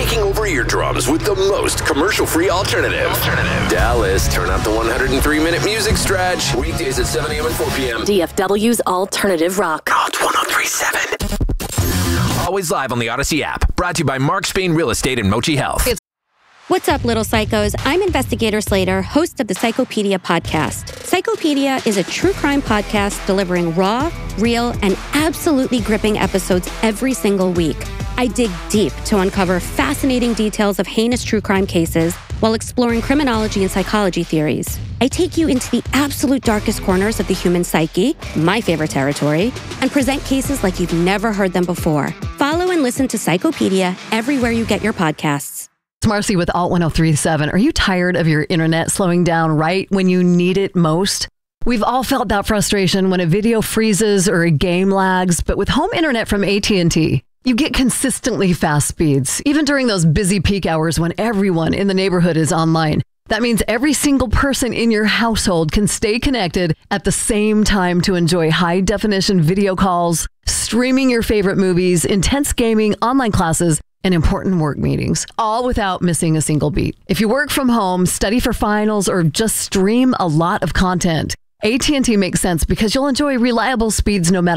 taking over eardrums with the most commercial-free alternative. Dallas, turn up the 103-minute music stretch. Weekdays at 7 a.m. and 4 p.m. DFW's Alternative Rock. Call 1037. Always live on the Odyssey app. Brought to you by Mark Spain Real Estate and Mochi Health. What's up, little psychos? I'm Investigator Slater, host of the Psychopedia podcast. Psychopedia is a true crime podcast delivering raw, real, and absolutely gripping episodes every single week. I dig deep to uncover fascinating details of heinous true crime cases while exploring criminology and psychology theories. I take you into the absolute darkest corners of the human psyche, my favorite territory, and present cases like you've never heard them before. Follow and listen to Psychopedia everywhere you get your podcasts. It's Marcy with Alt 1037. Are you tired of your internet slowing down right when you need it most? We've all felt that frustration when a video freezes or a game lags, but with home internet from AT&T, you get consistently fast speeds, even during those busy peak hours when everyone in the neighborhood is online. That means every single person in your household can stay connected at the same time to enjoy high-definition video calls, streaming your favorite movies, intense gaming, online classes, and important work meetings, all without missing a single beat. If you work from home, study for finals, or just stream a lot of content, AT&T makes sense because you'll enjoy reliable speeds no matter